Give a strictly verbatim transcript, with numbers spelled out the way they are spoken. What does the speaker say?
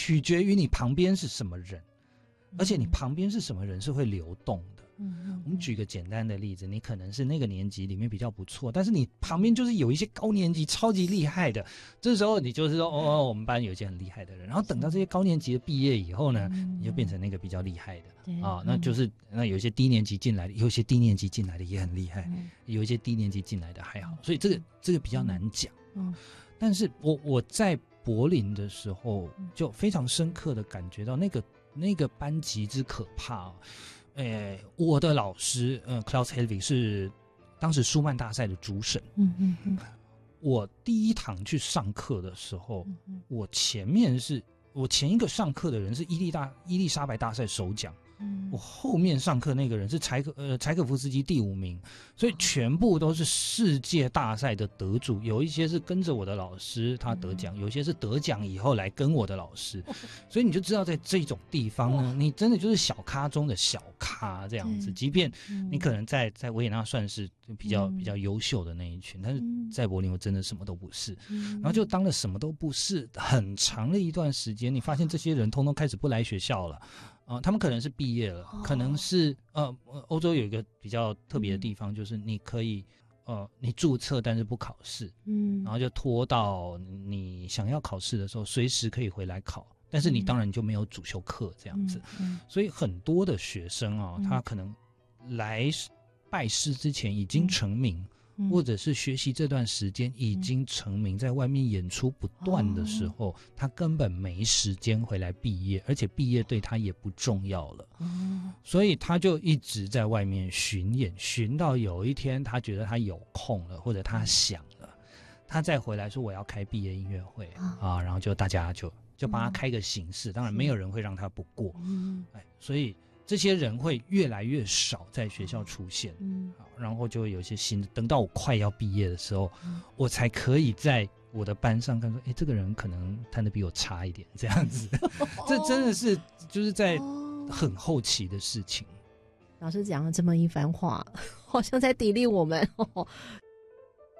取决于你旁边是什么人，而且你旁边是什么人是会流动的。嗯，我们举个简单的例子，你可能是那个年级里面比较不错，但是你旁边就是有一些高年级超级厉害的，这时候你就是说哦，我们班有一些很厉害的人，然后等到这些高年级的毕业以后呢，嗯、你就变成那个比较厉害的啊、哦，那就是那有一些低年级进来的，有一些低年级进来的也很厉害，嗯、有一些低年级进来的还好，所以这个这个比较难讲。嗯，但是我我在柏林的时候就非常深刻的感觉到那个那个班级之可怕、哦。诶，我的老师，呃 ，Klaus Helwig 是当时舒曼大赛的主审。嗯嗯嗯。我第一堂去上课的时候，嗯嗯我前面是我前一个上课的人是伊丽大伊丽莎白大赛首奖。嗯，我后面上课那个人是柴可呃柴可夫斯基第五名，所以全部都是世界大赛的得主，有一些是跟着我的老师他得奖，有一些是得奖以后来跟我的老师，所以你就知道在这种地方呢，你真的就是小咖中的小咖这样子，即便你可能在在维也纳算是比较比较优秀的那一群，但是在柏林我真的什么都不是，然后就当了什么都不是很长的一段时间，你发现这些人通通开始不来学校了。呃，他们可能是毕业了，可能是呃，欧洲有一个比较特别的地方，就是你可以呃，你注册但是不考试，嗯，然后就拖到你想要考试的时候，随时可以回来考，但是你当然就没有主修课这样子，嗯嗯、所以很多的学生啊、哦，他可能来拜师之前已经成名。嗯、或者是学习这段时间已经成名，在外面演出不断的时候、哦、他根本没时间回来毕业，而且毕业对他也不重要了、哦、所以他就一直在外面巡演，巡到有一天他觉得他有空了，或者他想了，他再回来说我要开毕业音乐会、哦、啊，然后就大家就就帮他开个形式、嗯、当然没有人会让他不过、嗯哎、所以这些人会越来越少在学校出现，嗯，好，然后就会有一些新的。等到我快要毕业的时候，嗯、我才可以在我的班上看说，哎，这个人可能弹得比我差一点，这样子。这真的是就是在很后期的事情。 老师讲了这么一番话，好像在砥砺我们、哦、